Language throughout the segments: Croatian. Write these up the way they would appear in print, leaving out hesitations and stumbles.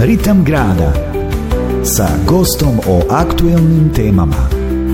Ritam grada sa gostom o aktuelnim temama.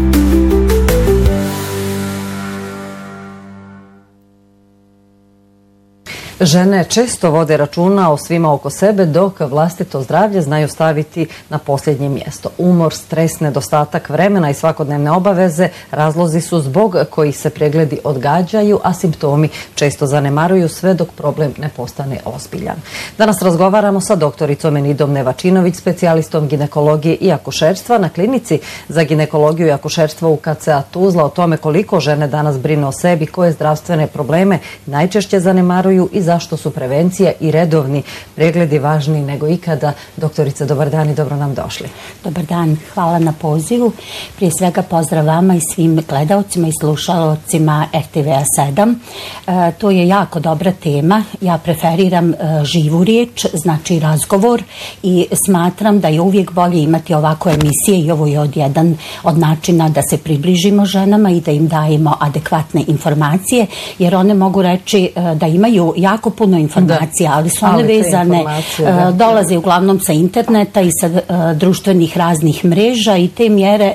Žene često vode računa o svima oko sebe, dok vlastito zdravlje znaju staviti na posljednje mjesto. Umor, stres, nedostatak vremena i svakodnevne obaveze razlozi su zbog kojih se pregledi odgađaju, a simptomi često zanemaruju sve dok problem ne postane ozbiljan. Danas razgovaramo sa doktoricom Enidom Nevačinović, specijalistom ginekologije i akušerstva na klinici za ginekologiju i akušerstvo u KCA Tuzla, o tome koliko žene danas brinu o sebi, koje zdravstvene probleme najčešće zanemaruju i zašto su prevencija i redovni pregledi važniji nego ikada. Doktorice, dobar dan i dobro nam došli. Dobar dan, hvala na pozivu. Prije svega pozdrav vama i svim gledalcima i slušalcima RTV-a 7. To je jako dobra tema. Ja preferiram živu riječ, znači razgovor, i smatram da je uvijek bolje imati ovako emisije i ovo je jedan od načina da se približimo ženama i da im dajemo adekvatne informacije, jer one mogu reći da imaju jako puno informacija, ali su one vezane, dolaze uglavnom sa interneta i sa društvenih raznih mreža i te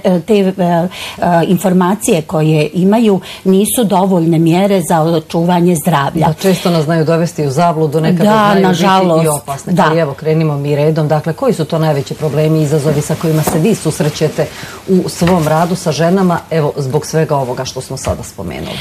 informacije koje imaju nisu dovoljne mjere za očuvanje zdravlja. Da, često nas znaju dovesti u zabludu, nekada znaju biti i opasne. Da. Evo, krenimo mi redom. Dakle, koji su to najveći problemi i izazovi sa kojima se vi susrećete u svom radu sa ženama, evo, zbog svega ovoga što smo sada spomenuli?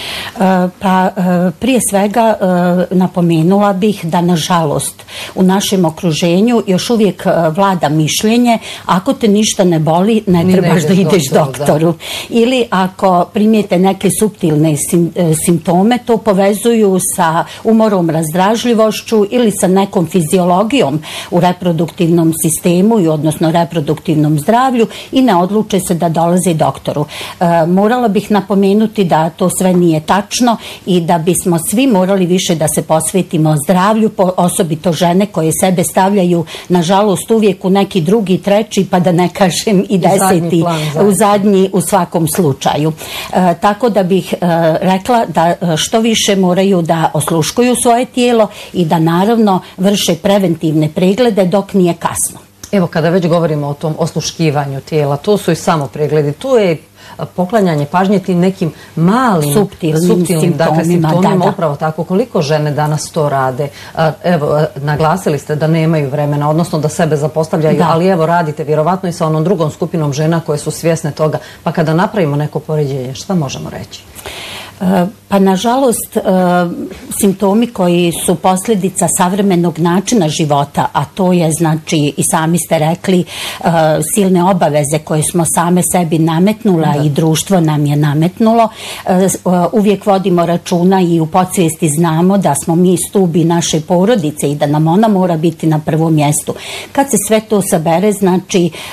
Prije svega napomenula bih da, nažalost, u našem okruženju još uvijek vlada mišljenje: ako te ništa ne boli, ne trebaš da ideš doktoru. Da. Ili ako primijete neke suptilne simptome, to povezuju sa umorom, razdražljivošću ili sa nekom fiziologijom u reproduktivnom sistemu i odnosno reproduktivnom zdravlju i ne odluče se da dolaze doktoru. Morala bih napomenuti da to sve nije tačno i da bismo svi morali više da se posvetimo zdravlju, osobito žene koje sebe stavljaju, nažalost, uvijek u neki drugi, treći, pa da ne kažem i deseti, u zadnji u svakom slučaju. Tako da bih rekla da što više moraju da osluškuju svoje tijelo i da naravno vrše preventivne preglede dok nije kasno. Evo, kada već govorimo o tom osluškivanju tijela, to su i samo pregledi, tu je poklanjanje pažnje tim nekim malim suptilnim simptomima, upravo tako. Koliko žene danas to rade? Evo, naglasili ste da nemaju vremena, odnosno da sebe zapostavljaju, ali evo, radite vjerovatno i sa onom drugom skupinom žena koje su svjesne toga. Pa kada napravimo neko poređenje, šta možemo reći? Pa, nažalost, simptomi koji su posljedica savremenog načina života, a to je, znači, i sami ste rekli, silne obaveze koje smo same sebi nametnula i društvo nam je nametnulo. Uvijek vodimo računa i u podsvijesti znamo da smo mi stubi naše porodice i da nam ona mora biti na prvom mjestu. Kad se sve to sabere, znači,